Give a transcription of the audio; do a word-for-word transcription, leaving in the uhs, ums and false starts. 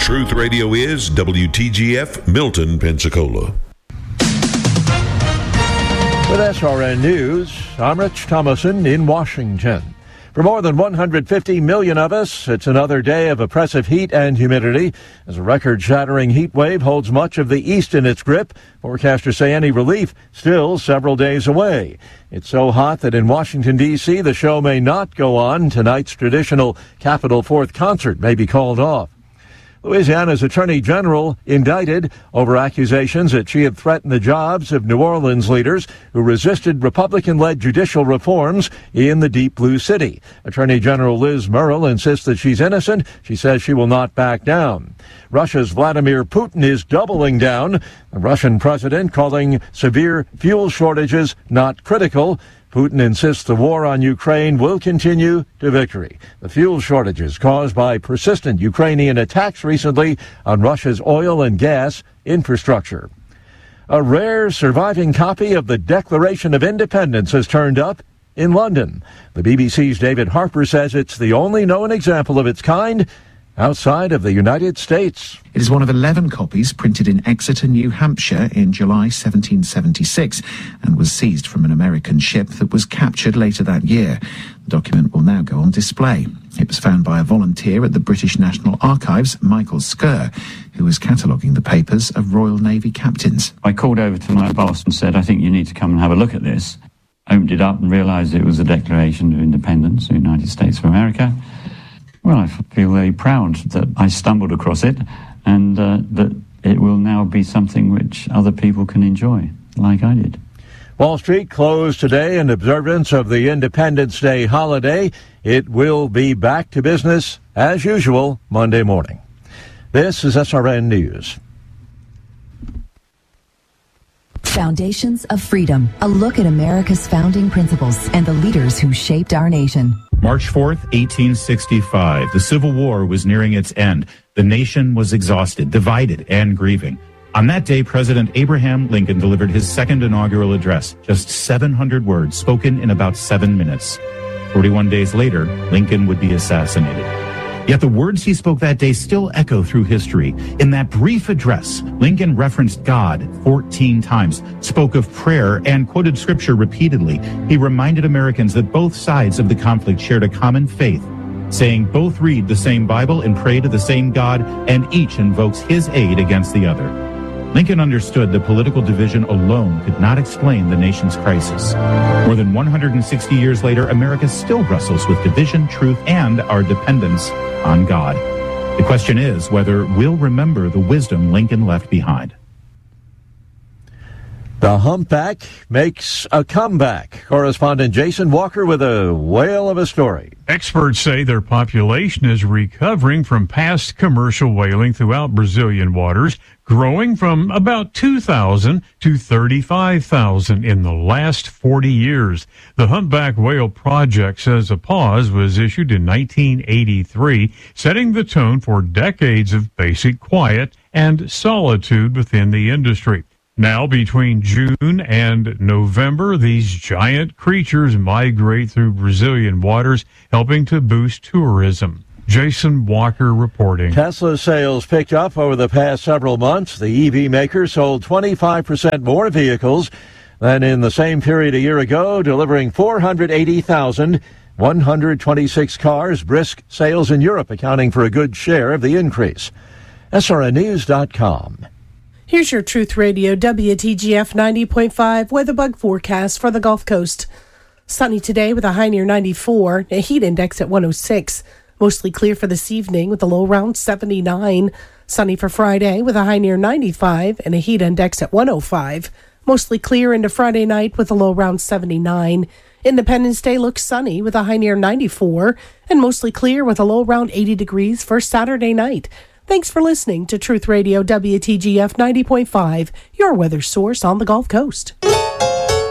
Truth Radio is W T G F, Milton, Pensacola. With S R N News, I'm Rich Thomason in Washington. For more than one hundred fifty million of us, it's another day of oppressive heat and humidity as a record-shattering heat wave holds much of the east in its grip. Forecasters say any relief still several days away. It's so hot that in Washington, D C, the show may not go on. Tonight's traditional Capitol Fourth concert may be called off. Louisiana's Attorney General indicted over accusations that she had threatened the jobs of New Orleans leaders who resisted Republican-led judicial reforms in the Deep Blue City. Attorney General Liz Murrill insists that she's innocent. She says she will not back down. Russia's Vladimir Putin is doubling down. The Russian president calling severe fuel shortages not critical. Putin insists the war on Ukraine will continue to victory. The fuel shortages caused by persistent Ukrainian attacks recently on Russia's oil and gas infrastructure. A rare surviving copy of the Declaration of Independence has turned up in London. The B B C's David Harper says it's the only known example of its kind outside of the United States. It is one of eleven copies printed in Exeter, New Hampshire in July seventeen seventy-six and was seized from an American ship that was captured later that year. The document will now go on display. It was found by a volunteer at the British National Archives, Michael Skerr, who was cataloguing the papers of Royal Navy captains. I called over to my boss and said, I think you need to come and have a look at this. Opened it up and realised it was the Declaration of Independence of the United States of America. Well, I feel very proud that I stumbled across it and uh, that it will now be something which other people can enjoy, like I did. Wall Street closed today in observance of the Independence Day holiday. It will be back to business as usual Monday morning. This is S R N News. Foundations of Freedom, a look at America's founding principles and the leaders who shaped our nation. March fourth, eighteen sixty-five. The Civil War was nearing its end. The nation was exhausted, divided, and grieving. On that day, President Abraham Lincoln delivered his second inaugural address, just seven hundred words, spoken in about seven minutes. forty-one days later, Lincoln would be assassinated. Yet the words he spoke that day still echo through history. In that brief address, Lincoln referenced God fourteen times, spoke of prayer, and quoted scripture repeatedly. He reminded Americans that both sides of the conflict shared a common faith, saying both read the same Bible and pray to the same God, and each invokes his aid against the other. Lincoln understood that political division alone could not explain the nation's crisis. More than one hundred sixty years later, America still wrestles with division, truth, and our dependence on God. The question is whether we'll remember the wisdom Lincoln left behind. The humpback makes a comeback. Correspondent Jason Walker with a whale of a story. Experts say their population is recovering from past commercial whaling throughout Brazilian waters, growing from about two thousand to thirty-five thousand in the last forty years. The Humpback Whale Project says a pause was issued in nineteen eighty-three, setting the tone for decades of basic quiet and solitude within the industry. Now, between June and November, these giant creatures migrate through Brazilian waters, helping to boost tourism. Jason Walker reporting. Tesla sales picked up over the past several months. The E V maker sold twenty-five percent more vehicles than in the same period a year ago, delivering four hundred eighty thousand one hundred twenty-six cars. Brisk sales in Europe accounting for a good share of the increase. S R N News dot com. Here's your Truth Radio W T G F ninety point five weatherbug forecast for the Gulf Coast. Sunny today with a high near ninety-four, a heat index at one oh six. Mostly clear for this evening with a low around seventy-nine. Sunny for Friday with a high near ninety-five and a heat index at one oh five. Mostly clear into Friday night with a low around seventy-nine. Independence Day looks sunny with a high near ninety-four and mostly clear with a low around eighty degrees for Saturday night. Thanks for listening to Truth Radio W T G F ninety point five, your weather source on the Gulf Coast.